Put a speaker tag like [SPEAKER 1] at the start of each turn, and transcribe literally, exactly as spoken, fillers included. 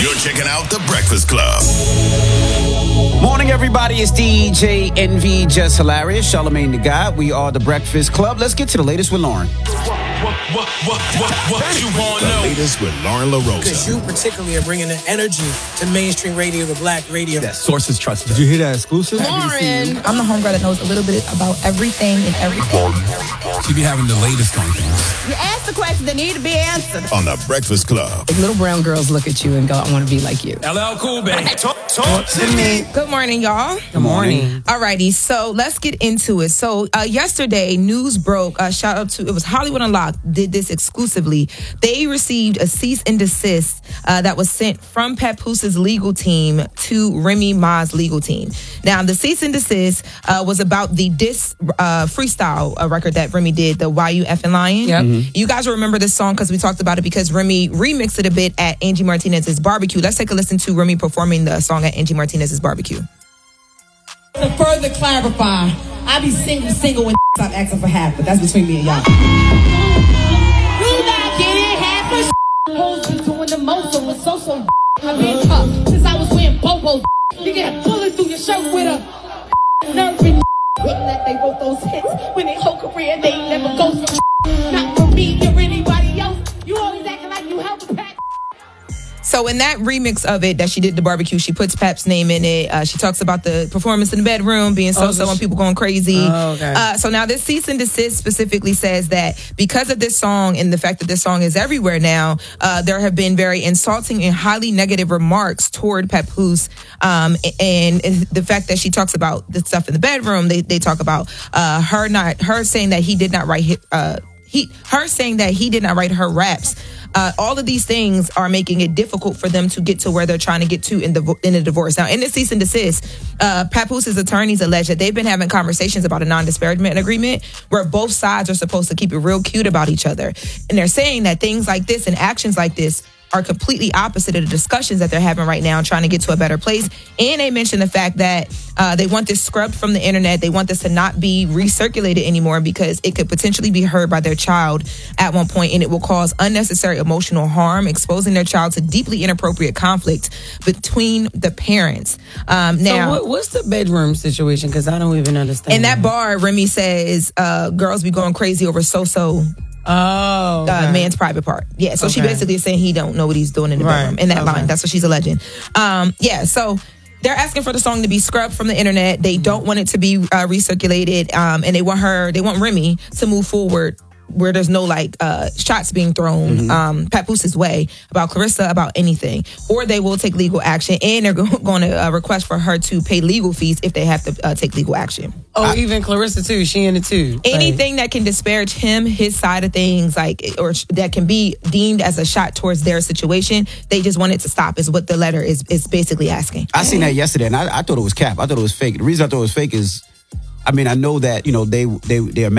[SPEAKER 1] You're checking out The Breakfast Club.
[SPEAKER 2] Morning, everybody. It's D J Envy, Just Hilarious, Charlamagne the God. We are The Breakfast Club. Let's get to the latest with Lauren.
[SPEAKER 1] What, what, what, what, what you want to know? The latest with Lauren LaRosa.
[SPEAKER 3] Because you particularly are bringing the energy to mainstream radio, to black radio.
[SPEAKER 4] That sources trust.
[SPEAKER 5] Did you hear that exclusive?
[SPEAKER 6] Lauren. I'm the homegirl that knows a little bit about everything and everything.
[SPEAKER 4] She be having the latest on things.
[SPEAKER 7] You ask the questions that need to be answered.
[SPEAKER 1] On The Breakfast Club.
[SPEAKER 6] If little brown girls look at you and go, I want to be like you.
[SPEAKER 4] L L Cool, baby.
[SPEAKER 1] Talk, talk to me.
[SPEAKER 8] Good morning, y'all.
[SPEAKER 2] Good morning.
[SPEAKER 8] Alrighty, so let's get into it. So uh, yesterday, news broke. Uh, shout out to, it was Hollywood Unlocked, did this exclusively. They received a cease and desist uh, that was sent from Papoose' legal team to Remy Ma's legal team. Now, the cease and desist uh, was about the diss uh, freestyle uh, record that Remy did, the Why You Effing Lying.
[SPEAKER 6] Yep.
[SPEAKER 8] Mm-hmm. You guys remember this song because we talked about it because Remy remixed it a bit at Angie Martinez's barbecue. Let's take a listen to Remy performing the song at Angie Martinez's barbecue.
[SPEAKER 9] To further clarify, I be single, single when stop asking for half, but that's between me and y'all. You not getting half of hoes been doing the most of a so-so. I've been tough since I was wearing bobos. You get a bullet through your shirt with a nerve in that they wrote those hits when they whole career they never go for not for me or anybody else. You always acting like you help the pack.
[SPEAKER 8] So in that remix of it that she did the barbecue, she puts Pap's name in it. Uh, she talks about the performance in the bedroom being so-so
[SPEAKER 6] Oh,
[SPEAKER 8] and people going crazy.
[SPEAKER 6] Oh, okay.
[SPEAKER 8] uh, so now this cease and desist specifically says that because of this song and the fact that this song is everywhere now, uh, there have been very insulting and highly negative remarks toward Papoose. Um, and, and the fact that she talks about the stuff in the bedroom, they, they talk about uh, her not her saying that he did not write hit, uh, he her saying that he did not write her raps. Uh, all of these things are making it difficult for them to get to where they're trying to get to in the in the divorce. Now, in the cease and desist, uh, Papoose's attorneys allege that they've been having conversations about a non-disparagement agreement where both sides are supposed to keep it real cute about each other. And they're saying that things like this and actions like this are completely opposite of the discussions that they're having right now, trying to get to a better place. And they mentioned the fact that uh, they want this scrubbed from the internet. They want this to not be recirculated anymore because it could potentially be heard by their child at one point, and it will cause unnecessary emotional harm, exposing their child to deeply inappropriate conflict between the parents. Um, now,
[SPEAKER 6] so what, what's the bedroom situation? Because I don't even understand.
[SPEAKER 8] in that bar, Remy says uh, girls be going crazy over so-so.
[SPEAKER 6] Oh, okay.
[SPEAKER 8] Uh, man's private part. Yeah, so
[SPEAKER 6] Okay.
[SPEAKER 8] she basically is saying he don't know what he's doing in the
[SPEAKER 6] Right.
[SPEAKER 8] bedroom. In that
[SPEAKER 6] Okay.
[SPEAKER 8] line, that's what she's alleging. Um, yeah, so they're asking for the song to be scrubbed from the internet. They don't want it to be uh, recirculated, um, and they want her, they want Remy to move forward where there's no like uh, shots being thrown
[SPEAKER 2] Mm-hmm.
[SPEAKER 8] um, Papoose way about Clarissa, about anything, or they will take legal action, and they're going to uh, request for her to pay legal fees if they have to uh, take legal action.
[SPEAKER 6] Oh, I, even Clarissa too. She in it too.
[SPEAKER 8] Anything that can disparage him, his side of things, like, or that can be deemed as a shot towards their situation, they just want it to stop. Is what the letter is is basically asking.
[SPEAKER 2] I seen that yesterday, and I, I thought it was cap. I thought it was fake. The reason I thought it was fake is, I mean, I know that, you know, they they they're